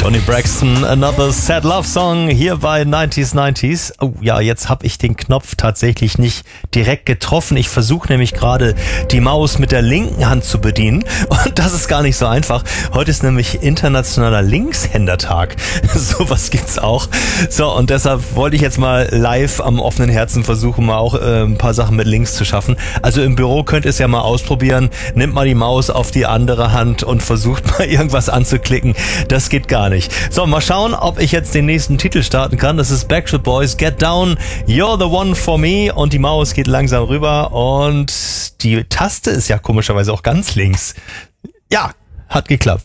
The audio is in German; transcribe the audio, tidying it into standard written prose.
Toni Braxton, Another Sad Love Song hier bei 90s. Oh ja, jetzt habe ich den Knopf tatsächlich nicht direkt getroffen. Ich versuche nämlich gerade die Maus mit der linken Hand zu bedienen und das ist gar nicht so einfach. Heute ist nämlich internationaler Linkshändertag. Sowas gibt's auch. So, und deshalb wollte ich jetzt mal live am offenen Herzen versuchen, mal auch ein paar Sachen mit links zu schaffen. Also im Büro könnt ihr es ja mal ausprobieren. Nehmt mal die Maus auf die andere Hand und versucht mal irgendwas anzuklicken. Das geht gar nicht. So, mal schauen, ob ich jetzt den nächsten Titel starten kann. Das ist Backstreet Boys, Get Down, You're the One for Me. Und die Maus geht langsam rüber und die Taste ist ja komischerweise auch ganz links. Ja, hat geklappt.